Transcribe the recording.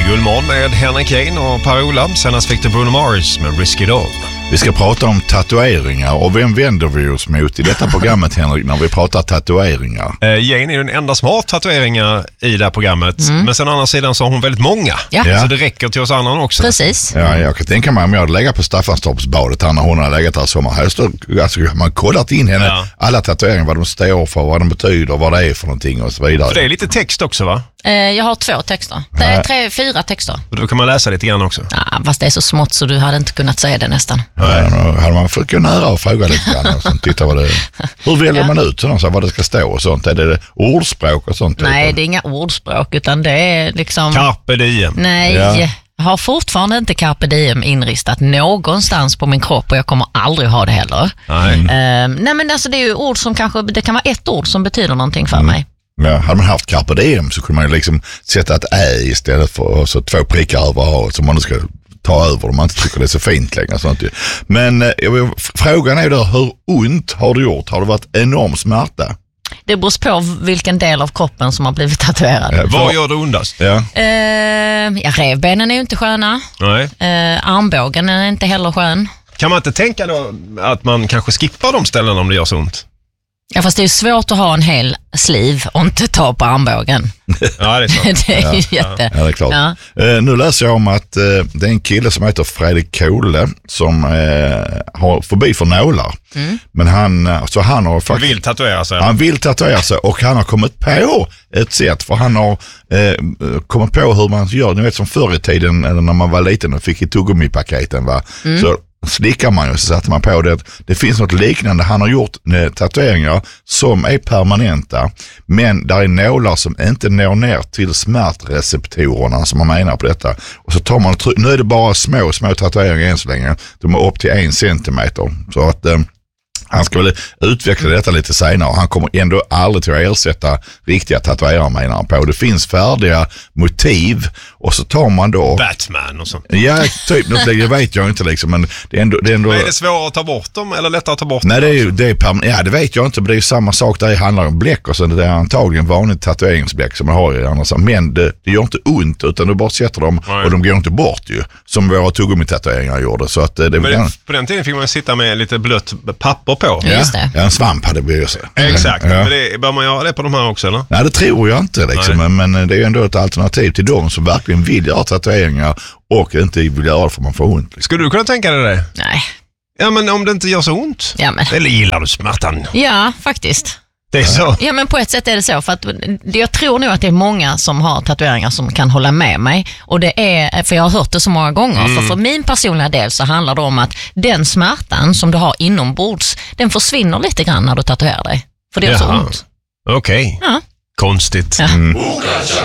Gullmorgon med Henrik Jane och Per-Ola. Senast fick du Bruno Mars med Risk It All. Vi ska prata om tatueringar och vem vänder vi oss mot i detta programmet, Henrik, när vi pratar tatueringar? Jane är den enda som har tatueringar i det här programmet. Men sen å andra sidan så har hon väldigt många. Ja. Så det räcker till oss andra också. Precis. Ja, jag kan tänka mig om jag hade legat på Staffanstorpsbadet här när hon har legat där sommar. Här står, alltså, man kollat in henne, alla tatueringar, vad de står för, vad de betyder, vad det är för någonting och så vidare. För det är lite text också, va? Jag har 2 texter. Det är 4 texter. Och då kan man läsa lite grann också. Ja, fast det är så smått så du hade inte kunnat säga det nästan. Ja, då hade man fått gå nära och fråga lite grann och sånt, titta vad det är. Hur väljer man ut sådant, så vad det ska stå och sånt? Är det ordspråk och sånt? Nej, det är inga ordspråk utan det är liksom... Carpe diem. Nej, jag har fortfarande inte carpe diem inristat någonstans på min kropp och jag kommer aldrig ha det heller. Nej, men alltså det är ju ord som kanske, det kan vara ett ord som betyder någonting för mig. Ja, hade man haft carpe diem så kunde man ju liksom sätta ett ä istället för så 2 prickar över a som man ska ta över om man inte tycker det är så fint längre. Sånt. Men frågan är då, hur ont har du gjort? Har det varit enorm smärta? Det beror på vilken del av kroppen som har blivit tatuerad. Vad gör det ondast? Ja. Revbenen är ju inte sköna. Nej. Armbågen är inte heller skön. Kan man inte tänka då att man kanske skippar de ställen om det gör så ont? Ja, fast det är svårt att ha en hel sliv och inte ta på armbågen. Ja, det är så. Det är ju jätte... Ja, det är klart. Ja. Nu läser jag om att det är en kille som heter Fredrik Kohle som har fobi för nålar. Men han har faktiskt... Vill tatuera sig. Han vill tatuera sig och han har kommit på ett sätt, för han har kommit på hur man gör. Ni vet som förr i tiden när man var liten och fick i tuggummipaketen, va? Så slickar man ju och så sätter man på det. Det finns något liknande. Han har gjort tatueringar som är permanenta, men där är nålar som inte når ner till smärtreceptorerna som man menar på detta. Och så tar man, nu är det bara små tatueringar än så länge. De är upp till 1 centimeter. Så att han ska väl utveckla detta lite senare. Han kommer ändå aldrig till att ersätta riktiga tatuerare, menar han på. Det finns färdiga motiv och så tar man då... Batman och sånt. Ja, typ. Det vet jag inte liksom, men det är ändå... Men är det svårare att ta bort dem eller lättare att ta bort dem? Nej, det vet jag inte, men det är ju samma sak. Det handlar om bläck och så det är antagligen vanligt tatueringsbläck som man har i annars. Men det gör inte ont, utan du bara sätter dem och de går inte bort ju, som våra tuggummi-tatueringar gjorde. Så att på den tiden fick man sitta med lite blött papper på. Just det. Ja, en svamp hade blivit så. Exakt. Ja. Men bör man göra det på de här också, eller? Nej, det tror jag inte liksom. Men det är ju ändå ett alternativ till dem som verkligen vill göra tatueringar och inte vill göra det för man får ont. Liksom. Skulle du kunna tänka dig det? Nej. Ja, men om det inte gör så ont? Ja, men... Eller gillar du smärtan? Ja, faktiskt. Det är så? Ja, men på ett sätt är det så. För att jag tror nog att det är många som har tatueringar som kan hålla med mig. Och det är, för jag har hört det så många gånger. För min personliga del så handlar det om att den smärtan som du har inombords, den försvinner lite grann när du tatuerar dig. För det är så ont. Okej. Ja. Konstigt. Ja.